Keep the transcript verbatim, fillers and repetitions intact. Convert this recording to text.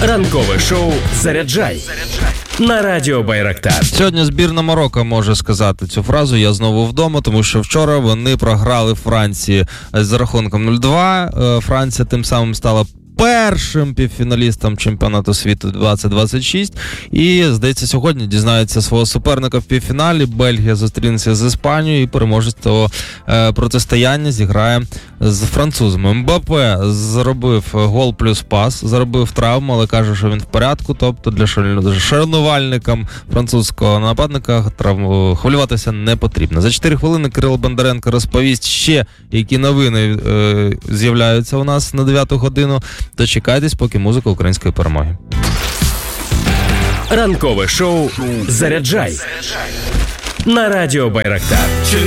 Ранкове шоу «Заряджай» на радіо Байрактар. Сьогодні збірна Марокко може сказати цю фразу «Я знову вдома», тому що вчора вони програли Франції з рахунком нуль два. Франція тим самим стала першим півфіналістом чемпіонату світу двадцять двадцять шість. І, здається, сьогодні дізнається свого суперника в півфіналі. Бельгія зустрінеться з Іспанією і переможець того е, протистояння зіграє з французами. Мбаппе зробив гол плюс пас, заробив травму, але каже, що він в порядку. Тобто для шанувальникам французького нападника травму хвилюватися не потрібно. За чотири хвилини Кирило Бондаренко розповість ще, які новини е, з'являються у нас на дев'яту годину. Дочекайтесь, поки музика української перемоги. Ранкове шоу «Заряджай» на радіо Байрактар.